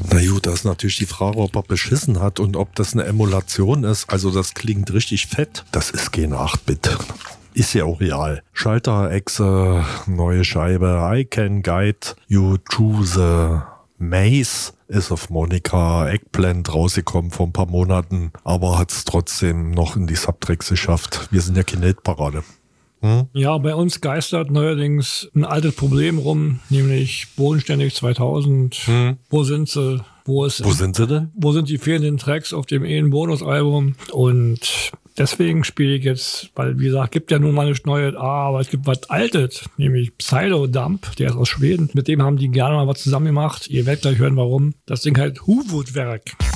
Na gut, das ist natürlich die Frage, ob er beschissen hat und ob das eine Emulation ist. Also das klingt richtig fett. Das ist kein 8-Bit. Ist ja auch real. Schalter, Echse, neue Scheibe. I can guide you through the maze. Ist auf Monika Eggplant rausgekommen vor ein paar Monaten, aber hat es trotzdem noch in die Subtracks geschafft. Wir sind ja keine Hitparade. Ja, bei uns geistert neuerdings ein altes Problem rum, nämlich Bodenständig 2000. Wo sind sie? Wo sind sie denn? Wo sind die fehlenden Tracks auf dem Bonusalbum? Und deswegen spiele ich jetzt, weil wie gesagt, gibt ja nun mal nichts Neues, aber es gibt was Altes, nämlich Psylodump, der ist aus Schweden. Mit dem haben die gerne mal was zusammen gemacht. Ihr werdet gleich hören, warum. Das Ding halt Huvudwerk.